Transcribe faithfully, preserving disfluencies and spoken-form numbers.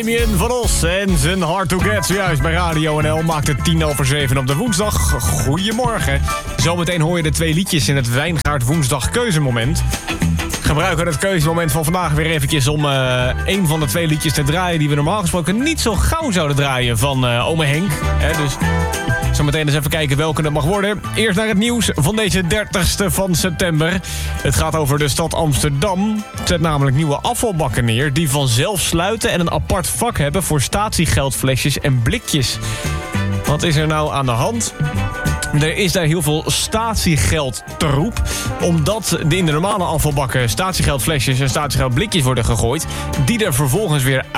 Damien van Os en zijn Hard to Get. Zojuist bij Radio N L maakt het tien over zeven op de woensdag. Goedemorgen. Zometeen hoor je de twee liedjes in het Wijngaard Woensdag Keuzemoment. Gebruiken het keuzemoment van vandaag weer eventjes om uh, een van de twee liedjes te draaien die we normaal gesproken niet zo gauw zouden draaien van uh, ome Henk. He, dus zometeen eens even kijken welke het mag worden. Eerst naar het nieuws van deze dertigste van september. Het gaat over de stad Amsterdam. Het zet namelijk nieuwe afvalbakken neer die vanzelf sluiten en een apart vak hebben voor statiegeldflesjes en blikjes. Wat is er nou aan de hand? Er is daar heel veel statiegeldtroep. Omdat in de normale afvalbakken statiegeldflesjes en statiegeldblikjes worden gegooid, die er vervolgens weer